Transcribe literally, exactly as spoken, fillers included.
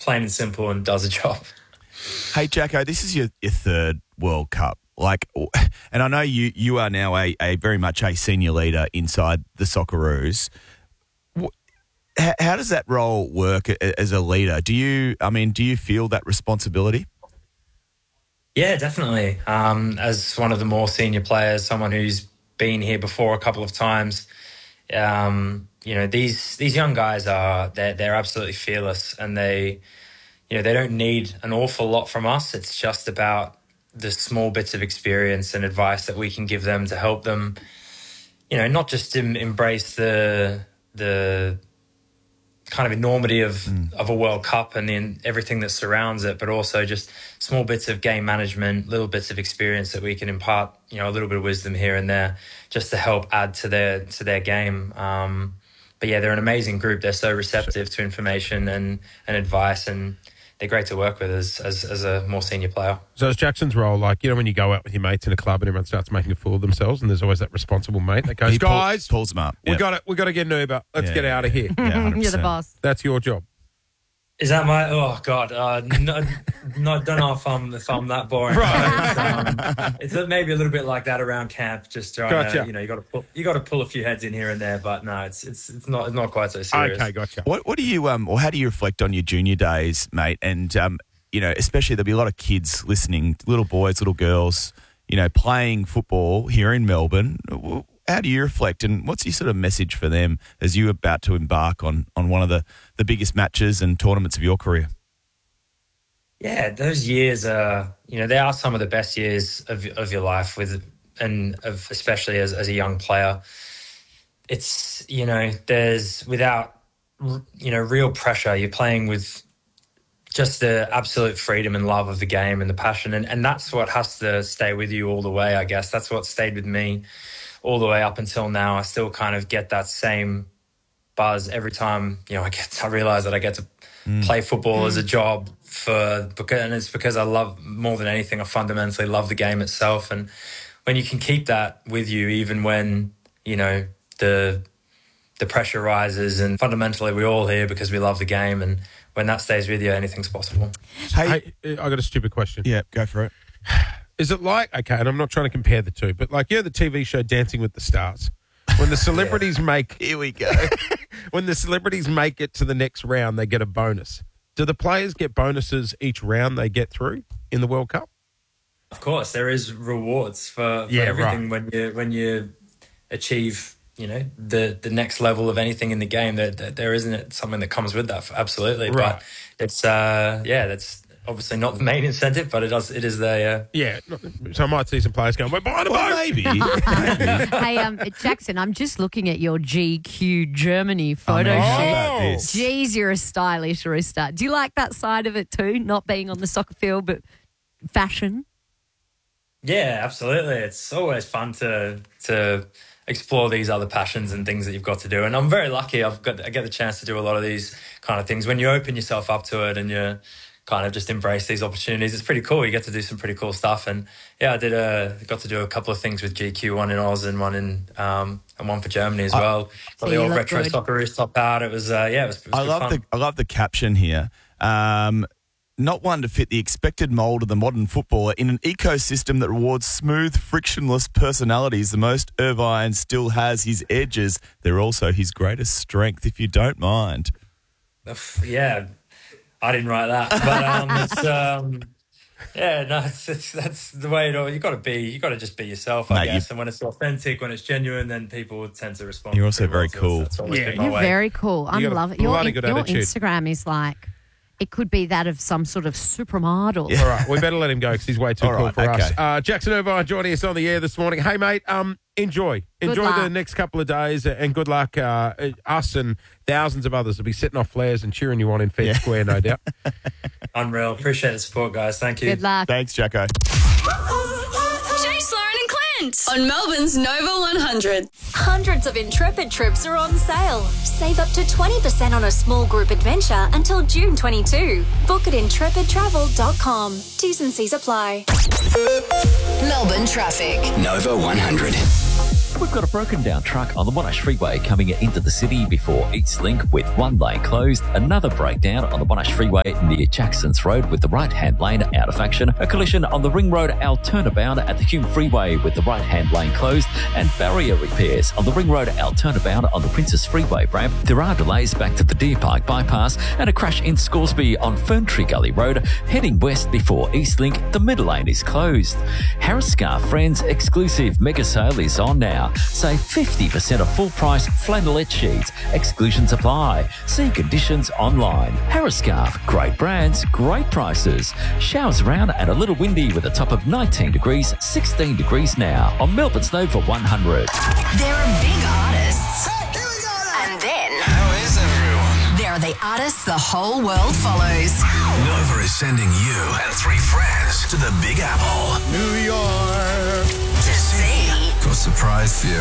plain and simple and does a job. Hey, Jacko, this is your, your third World Cup. Like, and I know you you are now a, a very much a senior leader inside the Socceroos. How, how does that role work as a leader? Do you, I mean, do you feel that responsibility? Yeah, definitely. Um, as one of the more senior players, someone who's been here before a couple of times, um, you know, these these young guys are they're they're absolutely fearless, and they, you know, they don't need an awful lot from us. It's just about the small bits of experience and advice that we can give them to help them, you know, not just em- embrace the the kind of enormity of, mm. of a World Cup and then everything that surrounds it, but also just small bits of game management, little bits of experience that we can impart, you know, a little bit of wisdom here and there just to help add to their to their game. Um, but yeah, they're an amazing group. They're so receptive to information and, and advice, and they're great to work with as, as as a more senior player. So is Jackson's role like, you know, when you go out with your mates in a club and everyone starts making a fool of themselves and there's always that responsible mate that goes, he guys, pull, pulls them up. we Yep. got to we got to get an Uber. Let's yeah, get out of here. Yeah, You're the boss. That's your job. Is that my? Oh God, uh, no, no, don't know if I'm if I'm that boring. Right. It's, um, it's maybe a little bit like that around camp. Just trying Gotcha. to, you know, you got to pull, you got to pull a few heads in here and there. But no, it's it's it's not it's not quite so serious. Okay, gotcha. What what do you um or how do you reflect on your junior days, mate? And um, you know, especially there'll be a lot of kids listening, little boys, little girls, you know, playing football here in Melbourne. How do you reflect, and what's your sort of message for them as you're about to embark on on one of the, the biggest matches and tournaments of your career? Yeah, those years are, you know, they are some of the best years of of your life, with and of especially as as a young player. It's, you know, there's without, you know, real pressure. You're playing with just the absolute freedom and love of the game and the passion, and and that's what has to stay with you all the way. I guess that's what stayed with me all the way up until now. I still kind of get that same buzz every time, you know, I get I realize that I get to mm. play football mm. as a job for because and it's because I love, more than anything, I fundamentally love the game itself. And when you can keep that with you, even when, you know, the the pressure rises, and fundamentally we're all here because we love the game, and when that stays with you, anything's possible. Hey, hey I got a stupid question. Yeah, go for it. Is it like, okay, and I'm not trying to compare the two, but like, you know, the T V show Dancing with the Stars, when the celebrities yeah. make... Here we go. When the celebrities make it to the next round, they get a bonus. Do the players get bonuses each round they get through in the World Cup? Of course, there is rewards for, for yeah, everything right. when you when you achieve, you know, the the next level of anything in the game. That there, there isn't something that comes with that, absolutely. Right. But it's uh, yeah, that's obviously not the main incentive, but it does. It is the uh... yeah. So I might see some players going, "We're buying a boat." Well, maybe. maybe. Hey, um, Jackson, I'm just looking at your G Q Germany photo I know shoot. about this. Jeez, you're a stylish rooster. Do you like that side of it too? Not being on the soccer field, but fashion. Yeah, absolutely. It's always fun to to explore these other passions and things that you've got to do. And I'm very lucky. I've got I get the chance to do a lot of these kind of things. When you open yourself up to it and you kind of just embrace these opportunities, it's pretty cool. You get to do some pretty cool stuff. And yeah, I did a got to do a couple of things with G Q, one in Oz and one in um and one for Germany as well. Got the old retro Socceroos top out. It was uh, yeah, it was, it was I love fun. the I love the caption here. Um, not one to fit the expected mould of the modern footballer in an ecosystem that rewards smooth, frictionless personalities. The most Irvine still has his edges. They're also his greatest strength, if you don't mind. Yeah, I didn't write that, but um, it's um, yeah, no, it's, it's that's the way it all. You got to be, you got to just be yourself, I Mate, guess. And when it's authentic, when it's genuine, then people tend to respond. You're also pretty very well. cool. So that's always Yeah, been my You're way. very cool. I You got a love it. Your, bloody good your attitude. Instagram is like, it could be that of some sort of supermodel. All right, we better let him go because he's way too All cool right, for us. okay. Uh, Jackson Irvine joining us on the air this morning. Hey, mate, um, enjoy. Good Enjoy luck. the next couple of days and good luck. Uh, us and thousands of others will be setting off flares and cheering you on in Fair Yeah. Square, no doubt. Unreal. Appreciate the support, guys. Thank you. Good luck. Thanks, Jacko. Jace, Lauren and Clint on Melbourne's Nova one hundred. Hundreds of Intrepid trips are on sale. Save up to twenty percent on a small group adventure until June twenty-second. Book at intrepid travel dot com. T's and C's apply. Melbourne traffic. Nova one hundred. We've got a broken down truck on the Monash Freeway coming into the city before Eastlink with one lane closed. Another breakdown on the Monash Freeway near Jackson's Road with the right-hand lane out of action. A collision on the Ring Road Alternabound at the Hume Freeway with the right-hand lane closed. And barrier repairs on the Ring Road Alternabound on the Princess Freeway ramp. There are delays back to the Deer Park bypass and a crash in Scoresby on Ferntree Gully Road. Heading west before Eastlink, the middle lane is closed. Harris Scarf Friends exclusive mega sale is on now. Save fifty percent of full price flannelette sheets. Exclusions apply. See conditions online. Harris Scarf, great brands, great prices. Showers around and a little windy with a top of nineteen degrees, sixteen degrees now on Melbourne's Nova one hundred. There are big artists. Hey, here we go now. And then... How is everyone? There are the artists the whole world follows. Nova is sending you and three friends to the Big Apple. New York. To see. For a surprise for you.